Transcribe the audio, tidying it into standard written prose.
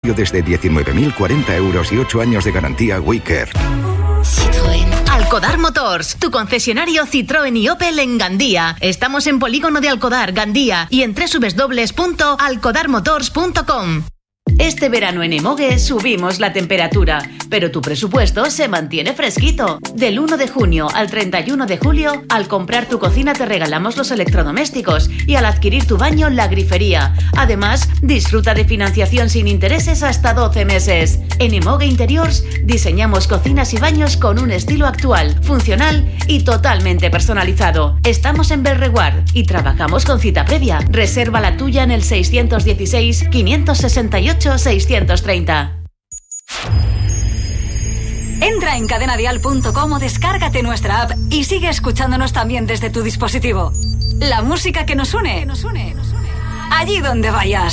desde 19.040 euros y 8 años de garantía Wicker. Citroën. Alcodar Motors, tu concesionario Citroën y Opel en Gandía. Estamos en Polígono de Alcodar, Gandía, y en www.alcodarmotors.com. Este verano en Emoge subimos la temperatura, pero tu presupuesto se mantiene fresquito. Del 1 de junio al 31 de julio, al comprar tu cocina te regalamos los electrodomésticos y al adquirir tu baño la grifería. Además, disfruta de financiación sin intereses hasta 12 meses. En Emoge Interiors diseñamos cocinas y baños con un estilo actual, funcional y totalmente personalizado. Estamos en Belreguard y trabajamos con cita previa. Reserva la tuya en el 616 568 630. Entra en cadenadial.com o descárgate nuestra app y sigue escuchándonos también desde tu dispositivo. La música que nos une. Allí donde vayas.